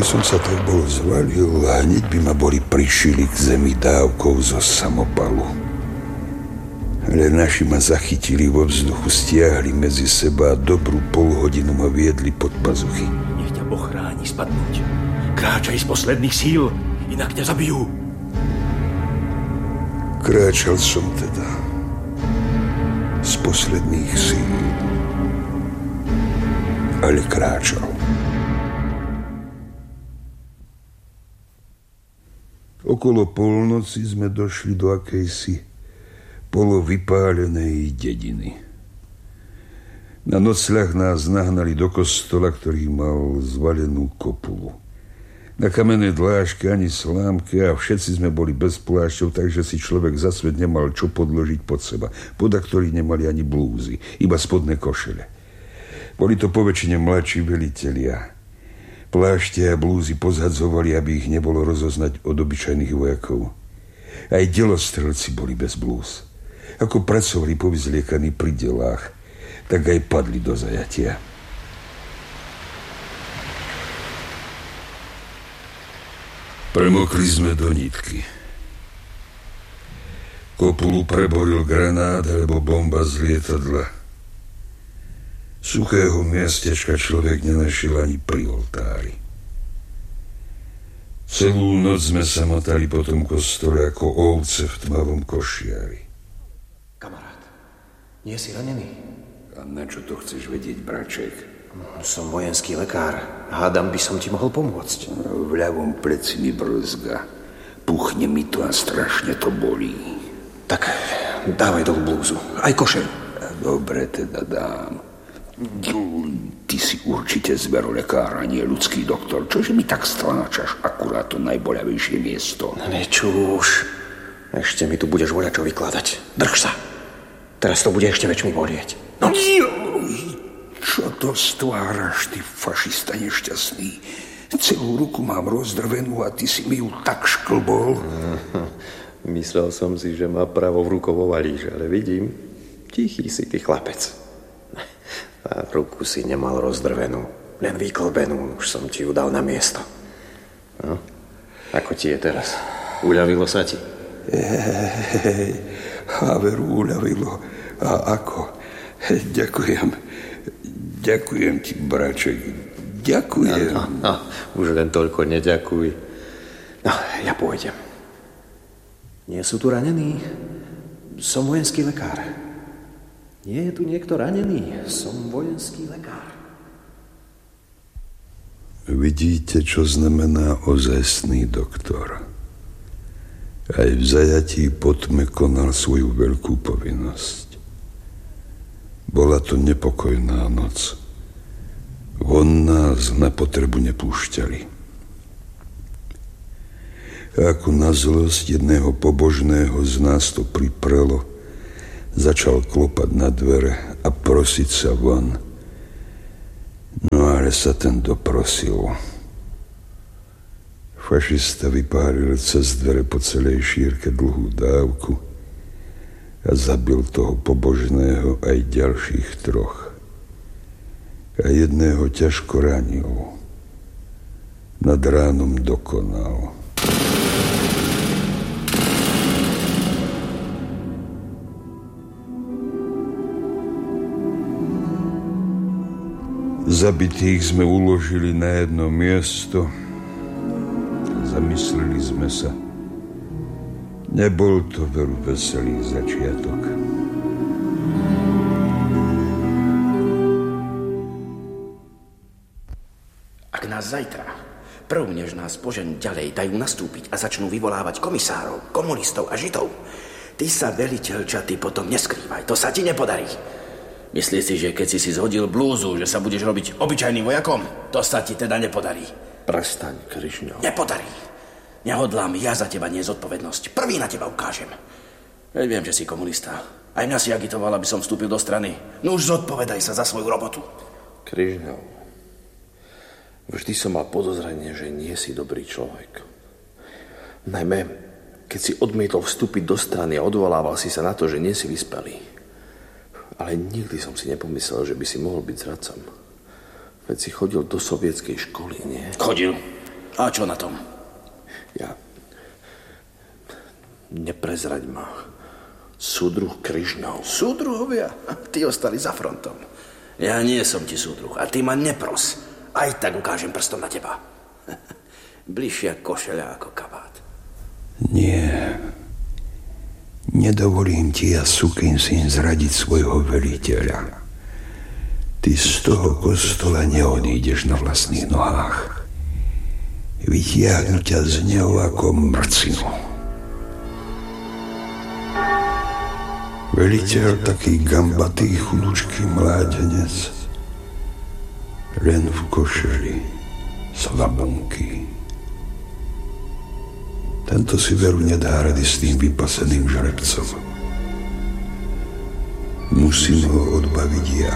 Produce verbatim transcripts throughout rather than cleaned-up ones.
som sa tak bol zvalil a hneď by ma boli prišili k zemi dávkou zo samopalu. Ale naši ma zachytili vo vzduchu, stiahli medzi seba a dobrú polhodinu ma viedli pod pazuchy. Nech ťa Boh chráni spadnúť. Kráčaj z posledných síl, inak ťa zabijú. Kráčal som teda z posledných síl. Ale kráčal. Okolo polnoci sme došli do akejsi polovypálenej dediny. Na nocľah nás nahnali do kostola, ktorý mal zvalenú kopulu. Na kamennej dláške ani slámke a všetci sme boli bez plášťov, takže si človek za svet nemal čo podložiť pod seba. Poda, ktorí nemali ani blúzy, iba spodné košele. Boli to poväčšine mladší velitelia. Plášte a blúzy pozhadzovali, aby ich nebolo rozoznať od obyčajných vojakov. Aj delostrelci boli bez blúz. Ako pracovali povyzliekaní pri delách, tak aj padli do zajatia. Premokli sme do nitky. Kopulu preboril granát alebo bomba z lietadla. Suchého miestečka človek nenašiel ani pri oltári. Celú noc sme sa motali po tom kostole ako ovce v tmavom košiari. Kamarát, nie si ranený? A na čo to chceš vedieť, braček? Som vojenský lekár. Hádam, by som ti mohol pomôcť. V ľavom pleci mi brzga. Puchne mi to a strašne to bolí. Tak dávaj dolu blúzu. Aj košeľ. Dobre, teda dám. Ty si určite zverolekár a nie ľudský doktor. Čože mi tak stláčaš akurát to najboľavejšie miesto? Nečúš. Ešte mi tu budeš voľačo vykladať. Drž sa. Teraz to bude ešte väčšmi bolieť. No. Joj, čo to stváraš, ty fašista nešťastný? Celú ruku mám rozdrvenú a ty si mi ju tak šklbol. Myslel som si, že ma pravo v rukou ovalíš, ale vidím, tichý si ty chlapec. A ruku si nemal rozdrvenú, len vyklbenú, už som ti ju dal na miesto. No, ako ti je teraz? Uľavilo sa ti? Hej, Haveru uľavilo. A ako? Ďakujem. Ďakujem ti, braček. Ďakujem. No, no, už len toľko neďakuj. No, ja pôjdem. Nie sú tu ranení? Som vojenský lekár. Nie je tu niekto ranený? Som vojenský lekár. Vidíte, čo znamená ozajstný doktor. Aj v zajatí po tme konal svoju veľkú povinnosť. Bola to nepokojná noc. Von nás na potrebu nepúšťali. A ako na zlosť jedného pobožného z nás to priprelo, začal klopať na dvere a prosiť sa von. No ale sa ten doprosil. Fašista vypálil cez dvere po celej šírke dlhú dávku a zabil toho pobožného aj ďalších troch. A jedného ťažko ranil. Nad ránom dokonal. Zabitých sme uložili na jedno miesto. Zamysleli sme sa. Nebol to veru veselý začiatok. Ak nás zajtra, prv než nás požen ďalej, dajú nastúpiť a začnú vyvolávať komisárov, komunistov a židov, ty sa, veliteľ Čaty, potom neskrývaj. To sa ti nepodarí. Myslíš si, že keď si si zhodil blúzu, že sa budeš robiť obyčajným vojakom? To sa ti teda nepodarí. Prestaň, Križňo. Nepodarí. Nehodlám ja za teba nie zodpovednosť. Prvý na teba ukážem. Veď viem, že si komunista. Aj mňa si agitoval, aby som vstúpil do strany. No už zodpovedaj sa za svoju robotu. Križňo, vždy som mal podozrenie, že nie si dobrý človek. Najmä, keď si odmietol vstúpiť do strany a odvolával si sa na to, že nie si vyspelý. Ale nikdy som si nepomyslel, že by si mohol byť zradcom. Veď si chodil do sovietskej školy, nie? Chodil. A čo na tom? Ja... Neprezraď ma. Súdruh Križnov. Súdruhovia? Tí ostali za frontom. Ja nie som ti súdruh a ty ma nepros. Aj tak ukážem prstom na teba. Bližšia košeľa ako kabát. Nie. Nedovolím ti, ja sukyn syn, zradiť svojho veliteľa. Ty z toho kostola neodídeš na vlastných nohách. Vytiahnu ťa z neho ako mrcinu. Veliteľ, taký gambatý, chudučký mládenec, len v košeli, slabunky. Tento si veru nedá rady s tým vypaseným žrebcom. Musím ho odbaviť ja.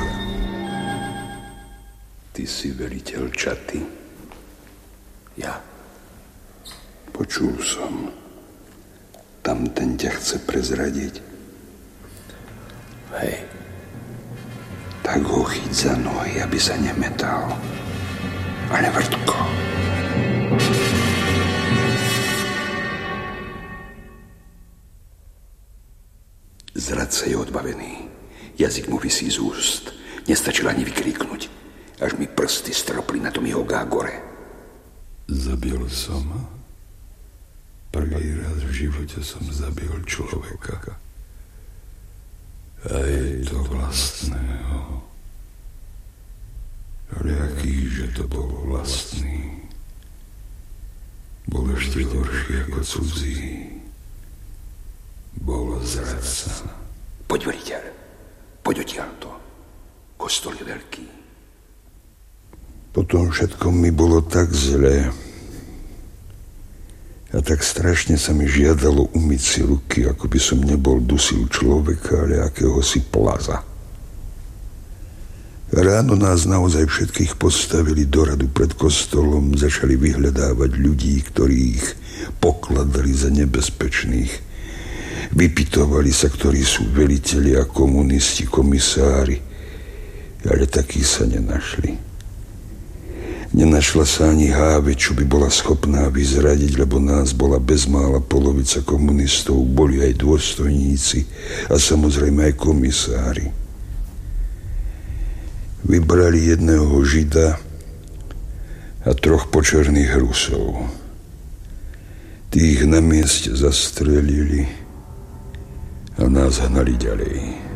Ty si veliteľ čaty. Ja. Počul som. Tam ten ťa chce prezradiť. Hej. Tak ho chyť za nohy, aby sa nemetal. Ale vrtko. Zradca je odbavený. Jazyk mu visí z úst. Nestačilo ani vykríknuť, až mi prsty stropli na tom jeho gágore. Zabil som. Prvý raz v živote som zabil človeka. Aj to vlastného. Ale akýže to bol vlastný. Bol ešte horší ako cudzí. Bol zradca. Poď, veliteľ. Poď odtiaľto. Kostol je veľký. Potom všetko mi bolo tak zlé. A tak strašne sa mi žiadalo umyť si ruky, ako by som nebol dusil človeka, ale akéhosi plaza. Ráno nás naozaj všetkých postavili do radu pred kostolom, začali vyhľadávať ľudí, ktorých pokladali za nebezpečných. Vypitovali sa, ktorí sú velitelia, komunisti, komisári, ale takí sa nenašli. Nenašla sa ani háve, čo by bola schopná vyzradiť, lebo nás bola bezmála polovica komunistov, boli aj dôstojníci a samozrejme aj komisári. Vybrali jedného Žida a troch počerných Rusov. Tých na mieste zastrelili a nás hnali ďalej.